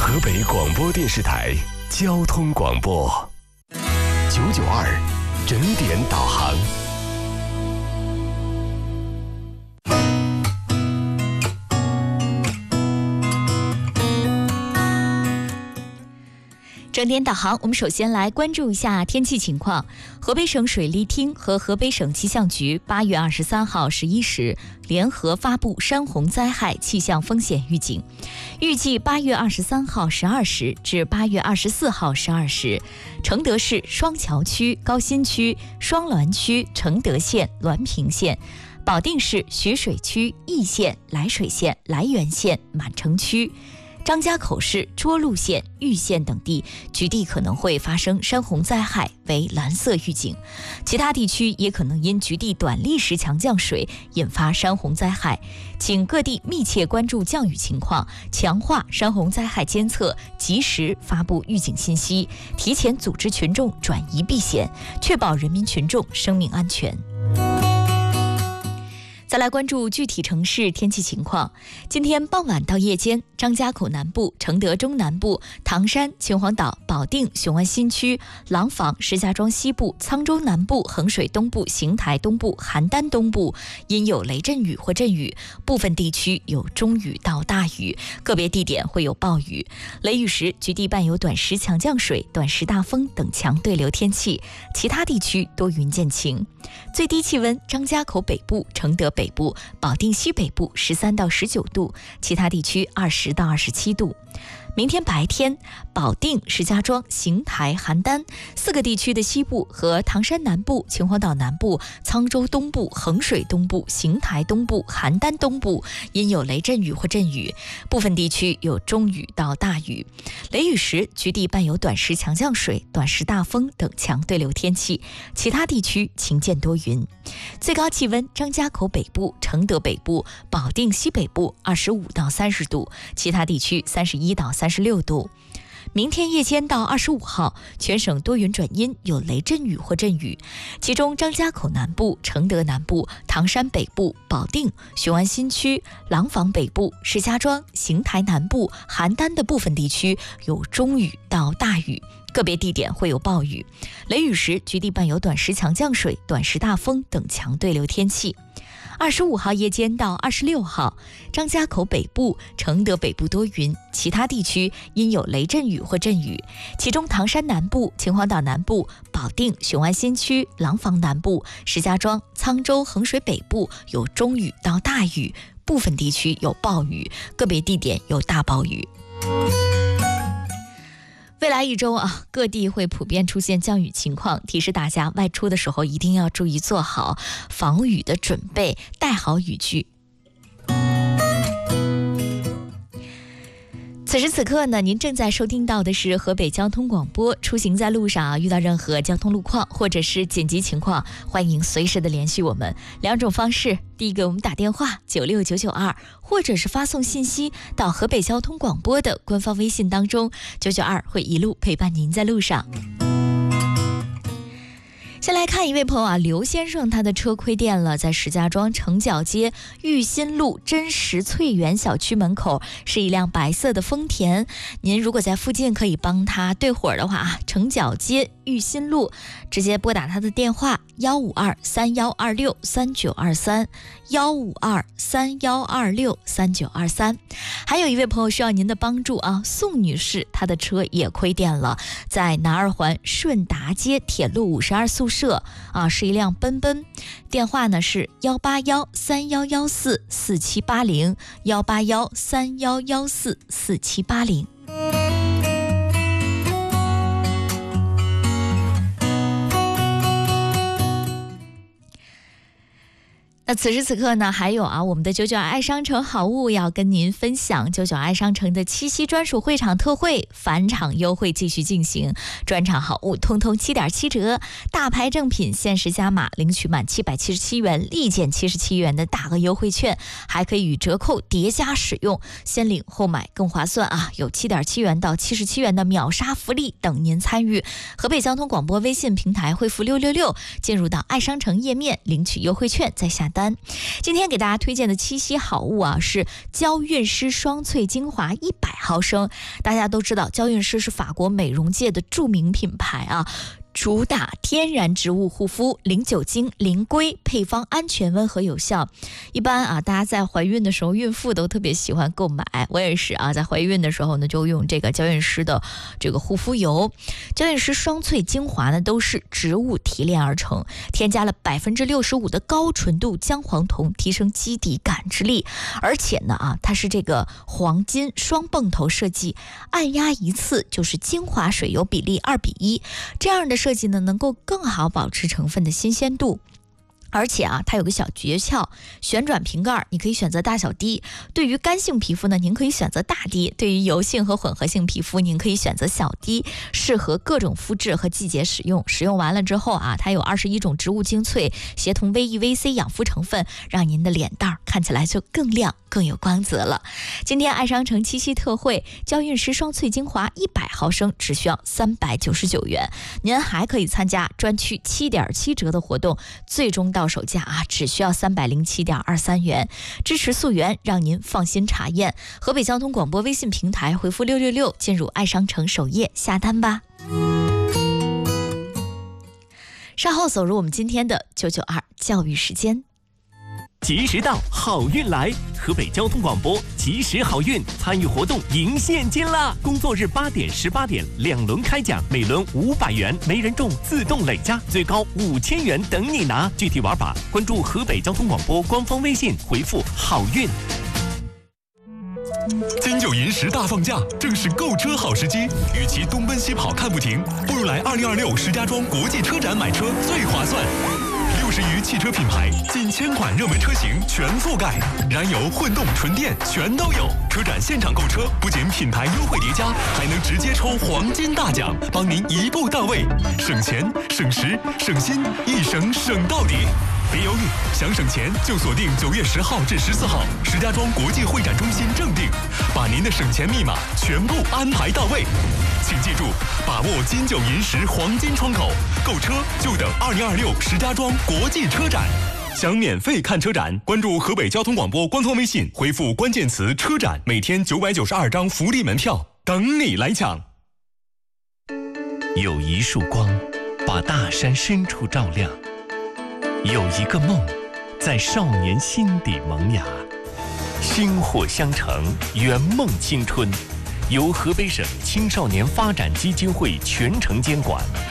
河北广播电视台交通广播992整点导航。 整点导航，我们首先来关注一下天气情况。河北省水利厅和河北省气象局8月23号11时联合发布山洪灾害气象风险预警，预计8月23号12时至8月24号12时，承德市双桥区、高新区、双滦区、承德县、滦平县，保定市徐水区、易县、涞水县、涞源县、满城区，张家口市涿鹿县、玉县等地局地可能会发生山洪灾害，为蓝色预警。其他地区也可能因局地短历时强降水引发山洪灾害，请各地密切关注降雨情况，强化山洪灾害监测，及时发布预警信息，提前组织群众转移避险，确保人民群众生命安全。再来关注具体城市天气情况。今天傍晚到夜间，张家口南部、承德中南部、唐山、秦皇岛、保定、雄安新区、廊坊、石家庄西部、沧州南部、衡水东部、邢台东部、邯郸东部因有雷阵雨或阵雨，部分地区有中雨到大雨，个别地点会有暴雨。雷雨时局地伴有短时强降水、短时大风等强对流天气，其他地区多云见晴。最低气温，张家口北部、承德北部、保定西北部13到19度，其他地区20到27度。明天白天，保定、石家庄、邢台、邯郸4个地区的西部和唐山南部、秦皇岛南部、沧州东部、衡水东部、邢台东部、邯郸东部因有雷阵雨或阵雨，部分地区有中雨到大雨。雷雨时局地伴有短时强降水、短时大风等强对流天气，其他地区晴见多云。最高气温，张家口北部、承德北部、保定西北部25到30度，其他地区31到36度。明天夜间到25号，全省多云转阴，有雷阵雨或阵雨，其中张家口南部、承德南部、唐山北部、保定、雄安新区、廊坊北部、石家庄、邢台南部、邯郸的部分地区有中雨到大雨，个别地点会有暴雨。雷雨时局地伴有短时强降水、短时大风等强对流天气。25号夜间到26号，张家口北部、承德北部多云，其他地区因有雷阵雨或阵雨，其中唐山南部、秦皇岛南部、保定、雄安新区、廊坊南部、石家庄、沧州、衡水北部有中雨到大雨，部分地区有暴雨，个别地点有大暴雨。未来一周各地会普遍出现降雨情况，提示大家外出的时候一定要注意做好防雨的准备，带好雨具。此时此刻呢，您正在收听到的是河北交通广播。出行在路上遇到任何交通路况或者是紧急情况，欢迎随时的联系我们。2种方式，第一个我们打电话96992，或者是发送信息到河北交通广播的官方微信当中，992会一路陪伴您在路上。先来看一位朋友刘先生，他的车亏电了，在石家庄城角街玉新路真实翠园小区门口是一辆白色的丰田，您如果在附近可以帮他对火的话城角街玉新路直接拨打他的电话15231263923 15231263923。还有一位朋友需要您的帮助宋女士，她的车也亏电了，在南二环顺达街铁路52宿舍是一辆奔奔，电话呢是18131144780 18131144780。那此时此刻呢，还有我们的992爱商城好物要跟您分享。992爱商城的七夕专属会场特惠，返场优惠继续进行，专场好物通通7.7折，大牌正品限时加码，领取满777元立减77元的大额优惠券，还可以与折扣叠加使用，先领后买更划算有7.7元到77元的秒杀福利等您参与。河北交通广播微信平台回复666，进入到爱商城页面领取优惠券，在下单。今天给大家推荐的七夕好物啊，是娇韵诗双萃精华100毫升。大家都知道，娇韵诗是法国美容界的著名品牌啊。主打天然植物护肤，零酒精、零硅，配方安全、温和、有效。一般啊，大家在怀孕的时候，孕妇都特别喜欢购买。我也是啊，在怀孕的时候呢，就用这个娇韵诗的这个护肤油。娇韵诗双萃精华呢，都是植物提炼而成，添加了65%的高纯度姜黄酮，提升基底感知力。而且呢啊，它是这个黄金双泵头设计，按压一次就是精华水油比例2:1，这样的设计呢，能够更好保持成分的新鲜度。而且啊，它有个小诀窍，旋转瓶盖你可以选择大小滴。对于干性皮肤呢，您可以选择大滴；对于油性和混合性皮肤，您可以选择小滴，适合各种肤质和季节使用。使用完了之后啊，它有21种植物精粹，协同 VE、VC 养肤成分，让您的脸蛋看起来就更亮、更有光泽了。今天爱商城七夕特惠，娇韵诗双萃精华100毫升只需要399元，您还可以参加专区7.7折的活动，最终到手价啊，只需要307.23元，支持溯源，让您放心查验。河北交通广播微信平台回复666进入爱商城首页下单吧。稍后走入我们今天的992教育时间。 及时到，好运来！河北交通广播及时好运参与活动赢现金啦！工作日8点、18点2轮开奖，每轮500元，没人中自动累加，最高5000元等你拿。具体玩法关注河北交通广播官方微信，回复好运。 金九银10大放假，正是购车好时机。与其东奔西跑看不停，不如来2026石家庄国际车展买车最划算。60余汽车品牌，近1000款热门车型全覆盖，燃油、混动、纯电全都有。车展现场购车，不仅品牌优惠叠加，还能直接抽黄金大奖，帮您一步到位，省钱、省时、省心，一省省到底。别犹豫，想省钱就锁定9月10号至14号，石家庄国际会展中心正定，把您的省钱密码全部安排到位。请记住，把握金九银10黄金窗口，购车就等2026石家庄国际车展。想免费看车展，关注河北交通广播官方微信，回复关键词车展，每天992张福利门票等你来抢。 有一束光，把大山深处照亮。有一个梦，在少年心底萌芽，薪火相承，圆梦青春。由河北省青少年发展基金会全程监管，